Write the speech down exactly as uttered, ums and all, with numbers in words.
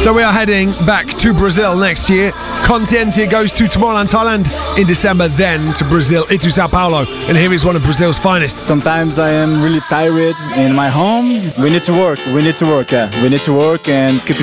So we are heading back to Brazil next year. Consciente goes to Tomorrowland, Thailand in December, then to Brazil, into Sao Paulo. And here is one of Brazil's finest. Sometimes I am really tired in my home. We need to work. We need to work, yeah. We need to work and keep